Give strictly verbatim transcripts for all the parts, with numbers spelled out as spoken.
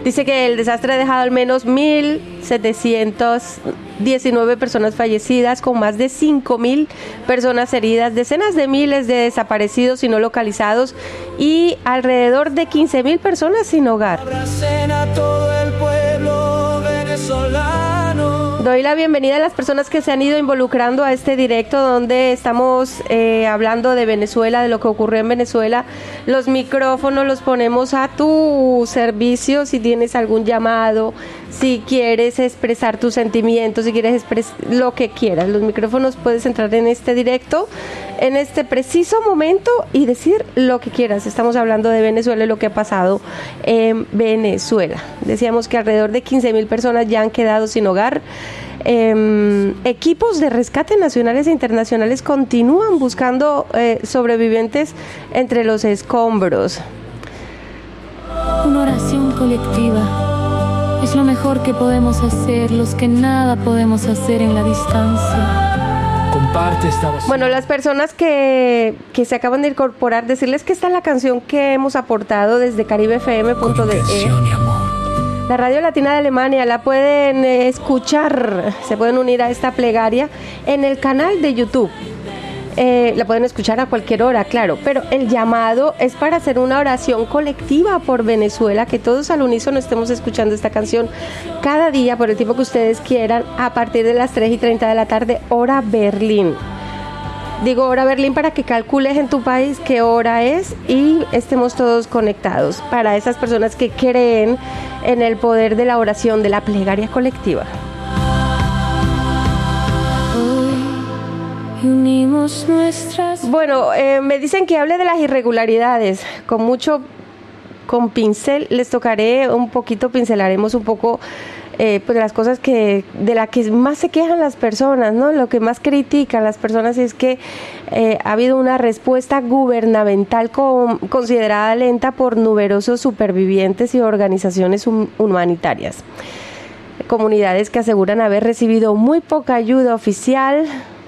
Dice que el desastre ha dejado al menos mil setecientas diecinueve personas fallecidas, con más de cinco mil personas heridas, decenas de miles de desaparecidos y no localizados y alrededor de quince mil personas sin hogar. Doy la bienvenida a las personas que se han ido involucrando a este directo donde estamos eh, hablando de Venezuela, de lo que ocurrió en Venezuela. Los micrófonos los ponemos a tu servicio si tienes algún llamado, si quieres expresar tus sentimientos, si quieres expresar lo que quieras. Los micrófonos puedes entrar en este directo, en este preciso momento y decir lo que quieras. Estamos hablando de Venezuela y lo que ha pasado en Venezuela. Decíamos que alrededor de quince mil personas ya han quedado sin hogar. Eh, equipos de rescate nacionales e internacionales continúan buscando eh, sobrevivientes entre los escombros. Una oración colectiva es lo mejor que podemos hacer, los que nada podemos hacer en la distancia. Comparte esta voz. Bueno, las personas que, que se acaban de incorporar, decirles que esta es la canción que hemos aportado desde caribe f m punto d e. La Radio Latina de Alemania la pueden eh, escuchar, se pueden unir a esta plegaria en el canal de YouTube. Eh, la pueden escuchar a cualquier hora, claro, pero el llamado es para hacer una oración colectiva por Venezuela, que todos al unísono estemos escuchando esta canción cada día por el tiempo que ustedes quieran, a partir de las tres y treinta de la tarde, hora Berlín. Digo hora Berlín para que calcules en tu país qué hora es y estemos todos conectados para esas personas que creen en el poder de la oración, de la plegaria colectiva. Hoy unimos nuestras... Bueno, eh, me dicen que hable de las irregularidades. Con mucho, con pincel les tocaré un poquito, pincelaremos un poco Eh, pues las cosas que de las que más se quejan las personas, ¿no? Lo que más critican las personas es que eh, ha habido una respuesta gubernamental con, considerada lenta por numerosos supervivientes y organizaciones hum, humanitarias. Comunidades que aseguran haber recibido muy poca ayuda oficial,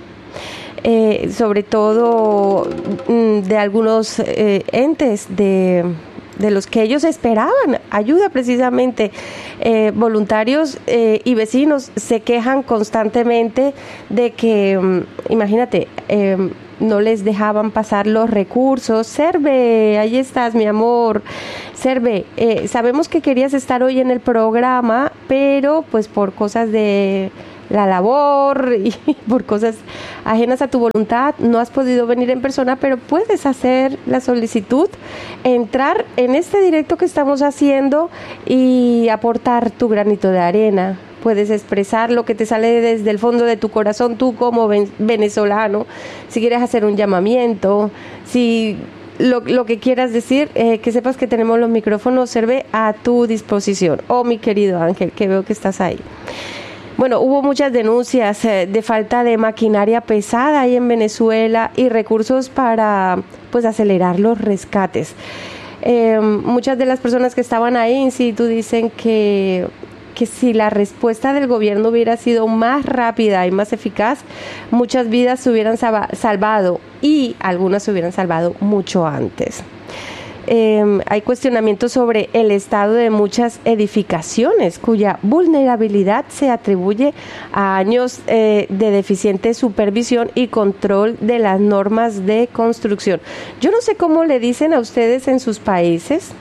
eh, sobre todo mm, de algunos eh, entes de de los que ellos esperaban ayuda precisamente. Eh, voluntarios eh, y vecinos se quejan constantemente de que, um, imagínate, eh, no les dejaban pasar los recursos. Serve, ahí estás, mi amor. Serve, eh, sabemos que querías estar hoy en el programa, pero pues por cosas de la labor y por cosas ajenas a tu voluntad no has podido venir en persona, pero puedes hacer la solicitud, entrar en este directo que estamos haciendo y aportar tu granito de arena. Puedes expresar lo que te sale desde el fondo de tu corazón, tú como venezolano, si quieres hacer un llamamiento, si lo, lo que quieras decir, eh, que sepas que tenemos los micrófonos, Serve, a tu disposición. Oh, mi querido Ángel, que veo que estás ahí. Bueno, hubo muchas denuncias eh, de falta de maquinaria pesada ahí en Venezuela y recursos para pues acelerar los rescates. Eh, muchas de las personas que estaban ahí in situ dicen que, que si la respuesta del gobierno hubiera sido más rápida y más eficaz, muchas vidas se hubieran salvado y algunas se hubieran salvado mucho antes. Eh, hay cuestionamientos sobre el estado de muchas edificaciones cuya vulnerabilidad se atribuye a años eh, de deficiente supervisión y control de las normas de construcción. Yo no sé cómo le dicen a ustedes en sus países,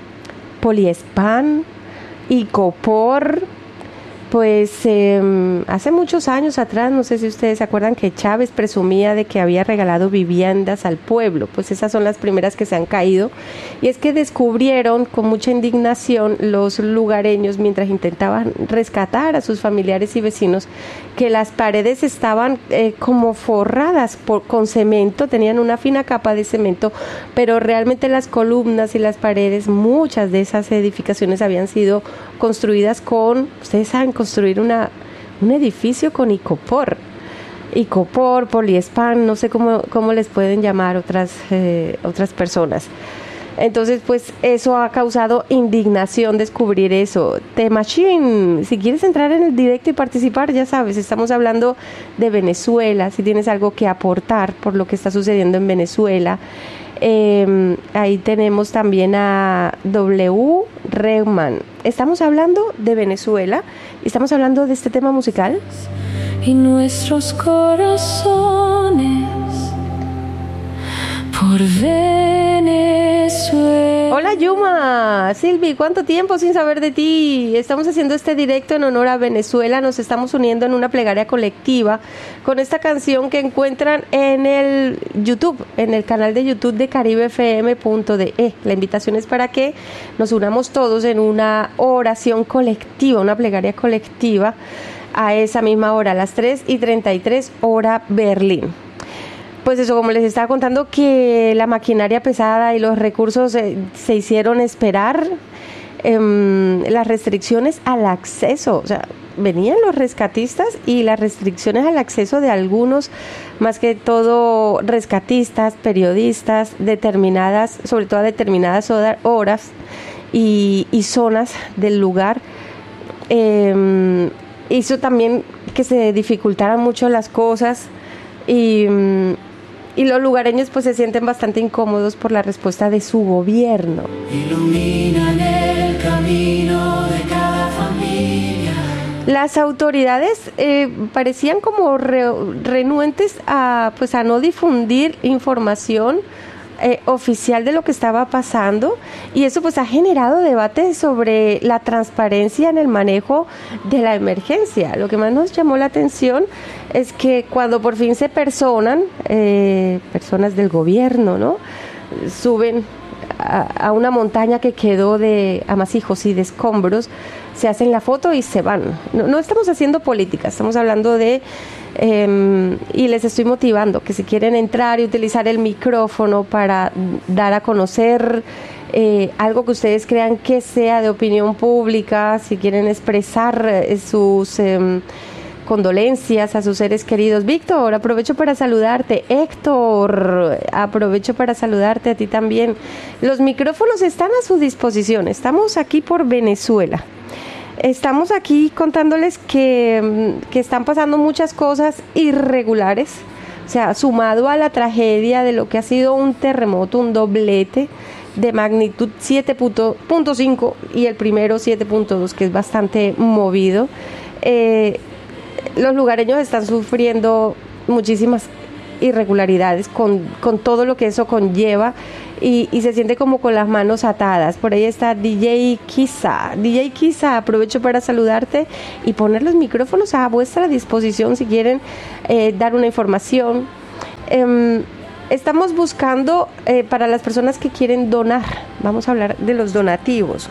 Poliespan, Icopor. Pues eh, hace muchos años atrás, no sé si ustedes se acuerdan que Chávez presumía de que había regalado viviendas al pueblo, pues esas son las primeras que se han caído, y es que descubrieron con mucha indignación los lugareños mientras intentaban rescatar a sus familiares y vecinos que las paredes estaban eh, como forradas por, con cemento, tenían una fina capa de cemento, pero realmente las columnas y las paredes, muchas de esas edificaciones habían sido construidas con, ustedes saben, construir una, un edificio con Icopor, Icopor, Poliespan, no sé cómo, cómo les pueden llamar otras, eh, otras personas. Entonces, pues eso ha causado indignación descubrir eso. The Machine, si quieres entrar en el directo y participar, ya sabes, estamos hablando de Venezuela, si tienes algo que aportar por lo que está sucediendo en Venezuela. Eh, ahí tenemos también a W Reumann. Estamos hablando de Venezuela y estamos hablando de este tema musical. Y nuestros corazones por Venezuela. Hola Yuma, Silvi, ¿cuánto tiempo sin saber de ti? Estamos haciendo este directo en honor a Venezuela, nos estamos uniendo en una plegaria colectiva con esta canción que encuentran en el YouTube, en el canal de YouTube de caribe f m punto d e. La invitación es para que nos unamos todos en una oración colectiva, una plegaria colectiva a esa misma hora, a las tres y treinta y tres hora Berlín. Pues eso, como les estaba contando, que la maquinaria pesada y los recursos eh, se hicieron esperar, eh, las restricciones al acceso, o sea, venían los rescatistas y las restricciones al acceso de algunos, más que todo rescatistas, periodistas, determinadas, sobre todo a determinadas horas y, y zonas del lugar, eh, hizo también que se dificultaran mucho las cosas y... Y los lugareños pues se sienten bastante incómodos por la respuesta de su gobierno. Iluminan el camino de cada familia. Las autoridades eh, parecían como re, renuentes a, pues, a no difundir información eh, oficial de lo que estaba pasando, y eso pues ha generado debate sobre la transparencia en el manejo de la emergencia. Lo que más nos llamó la atención es que cuando por fin se personan, eh, personas del gobierno, ¿no?, suben a, a una montaña que quedó de amasijos y de escombros, se hacen la foto y se van. No, no estamos haciendo política, estamos hablando de, eh, y les estoy motivando que si quieren entrar y utilizar el micrófono para dar a conocer eh, algo que ustedes crean que sea de opinión pública, si quieren expresar eh, sus... Eh, condolencias a sus seres queridos. Víctor, aprovecho para saludarte. Héctor, aprovecho para saludarte a ti también. Los micrófonos están a su disposición. Estamos aquí por Venezuela. Estamos aquí contándoles que, que están pasando muchas cosas irregulares. O sea, sumado a la tragedia de lo que ha sido un terremoto, un doblete de magnitud siete punto cinco y el primero siete punto dos, que es bastante movido. Eh, Los lugareños están sufriendo muchísimas irregularidades con, con todo lo que eso conlleva y, y se siente como con las manos atadas. Por ahí está D J Kisa. D J Kisa, aprovecho para saludarte y poner los micrófonos a vuestra disposición si quieren eh, dar una información. Eh, estamos buscando eh, para las personas que quieren donar. Vamos a hablar de los donativos.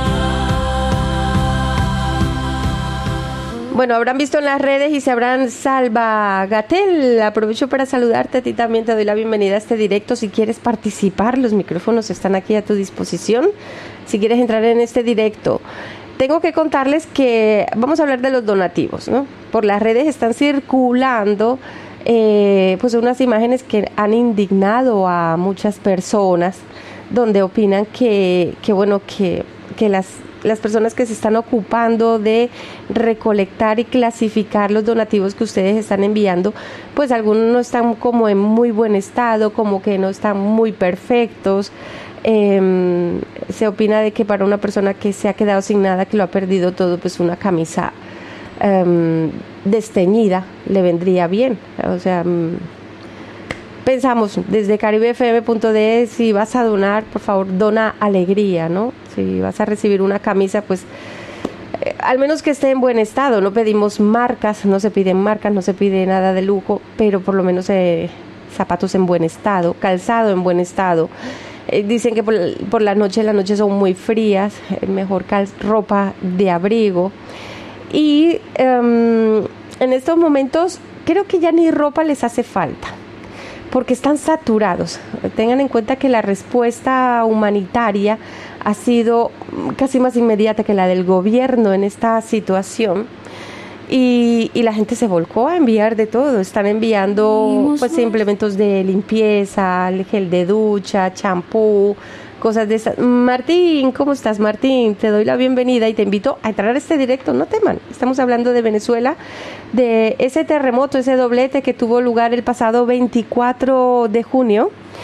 Bueno, habrán visto en las redes y se habrán Salva Gatel. Aprovecho para saludarte a ti también. Te doy la bienvenida a este directo. Si quieres participar, los micrófonos están aquí a tu disposición. Si quieres entrar en este directo, tengo que contarles que vamos a hablar de los donativos, ¿no? Por las redes están circulando eh, pues unas imágenes que han indignado a muchas personas, donde opinan que, que bueno, que, que las las personas que se están ocupando de recolectar y clasificar los donativos que ustedes están enviando, pues algunos no están como en muy buen estado, como que no están muy perfectos. Eh, se opina de que para una persona que se ha quedado sin nada, que lo ha perdido todo, pues una camisa eh, desteñida le vendría bien. O sea, pensamos desde caribe f m punto d e, si vas a donar, por favor, dona alegría, ¿no? Si vas a recibir una camisa, pues eh, al menos que esté en buen estado. No pedimos marcas, no se piden marcas, no se pide nada de lujo, pero por lo menos eh, zapatos en buen estado, calzado en buen estado. Eh, dicen que por, por la noche, las noches son muy frías, eh, mejor cal- ropa de abrigo. Y um, en estos momentos creo que ya ni ropa les hace falta, porque están saturados. Tengan en cuenta que la respuesta humanitaria ha sido casi más inmediata que la del gobierno en esta situación, y, y la gente se volcó a enviar de todo. Están enviando pues implementos de limpieza, gel de ducha, champú, cosas de esas. Martín, ¿cómo estás, Martín? Te doy la bienvenida y te invito a entrar a este directo. No teman, estamos hablando de Venezuela, de ese terremoto, ese doblete que tuvo lugar el pasado veinticuatro de junio.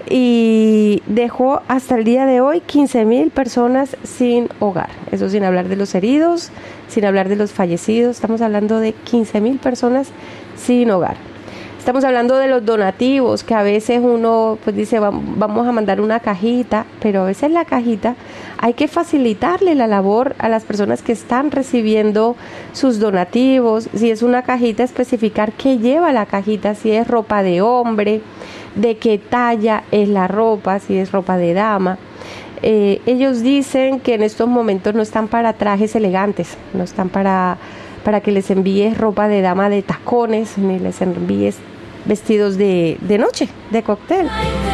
y dejó hasta el día de hoy quince mil personas sin hogar. Eso sin hablar de los heridos, sin hablar de los fallecidos. Estamos hablando de quince mil personas sin hogar. Estamos hablando de los donativos, que a veces uno pues dice vamos a mandar una cajita, pero a veces la cajita hay que facilitarle la labor a las personas que están recibiendo sus donativos. Si es una cajita, especificar qué lleva la cajita, si es ropa de hombre, de qué talla es la ropa, si es ropa de dama. Eh, ellos dicen que en estos momentos no están para trajes elegantes, no están para, para que les envíes ropa de dama de tacones, ni les envíes vestidos de, de noche, de cóctel.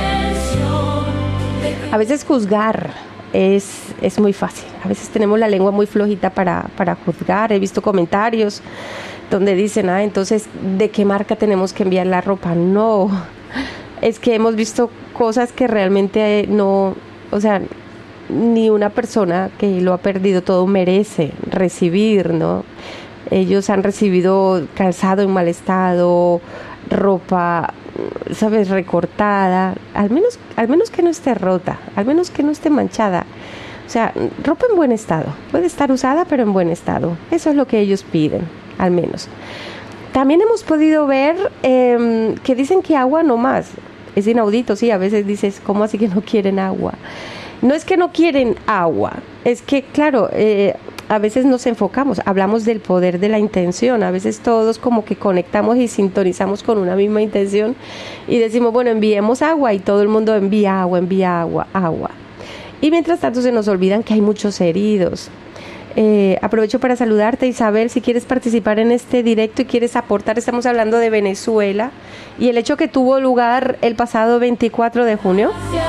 A veces juzgar es, es muy fácil. A veces tenemos la lengua muy flojita para, para juzgar. He visto comentarios donde dicen, ah, entonces, ¿de qué marca tenemos que enviar la ropa? No, es que hemos visto cosas que realmente no, o sea, ni una persona que lo ha perdido todo merece recibir, ¿no? Ellos han recibido calzado en mal estado, ropa, sabes, recortada, al menos, al menos que no esté rota, al menos que no esté manchada. O sea, ropa en buen estado, puede estar usada pero en buen estado. Eso es lo que ellos piden, al menos. También hemos podido ver eh, que dicen que agua no más. Es inaudito, sí, a veces dices, ¿cómo así que no quieren agua? No es que no quieren agua, es que, claro, eh, a veces nos enfocamos, hablamos del poder de la intención, a veces todos como que conectamos y sintonizamos con una misma intención y decimos, bueno, enviemos agua, y todo el mundo envía agua, envía agua, agua. Y mientras tanto se nos olvidan que hay muchos heridos. Eh, aprovecho para saludarte, Isabel, si quieres participar en este directo y quieres aportar. Estamos hablando de Venezuela y el hecho que tuvo lugar el pasado veinticuatro de junio.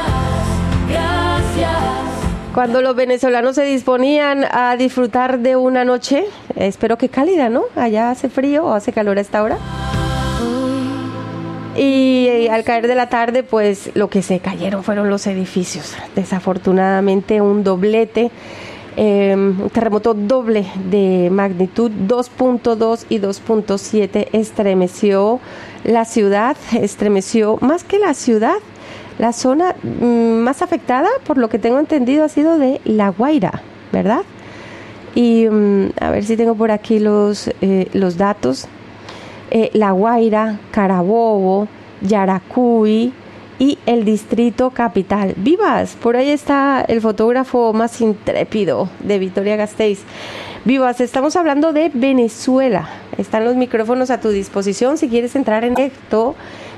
Cuando los venezolanos se disponían a disfrutar de una noche, eh, espero que cálida, ¿no? Allá hace frío o hace calor a esta hora. Y eh, al caer de la tarde, pues lo que se cayeron fueron los edificios. Desafortunadamente un doblete, eh, un terremoto doble de magnitud dos punto dos y dos punto siete estremeció la ciudad, estremeció más que la ciudad. La zona mmm, más afectada, por lo que tengo entendido, ha sido de La Guaira, ¿verdad? Y mmm, a ver si tengo por aquí los, eh, los datos. Eh, La Guaira, Carabobo, Yaracuy y el Distrito Capital. ¡Vivas! Por ahí está el fotógrafo más intrépido de Vitoria-Gasteiz. ¡Vivas! Estamos hablando de Venezuela. Están los micrófonos a tu disposición si quieres entrar en directo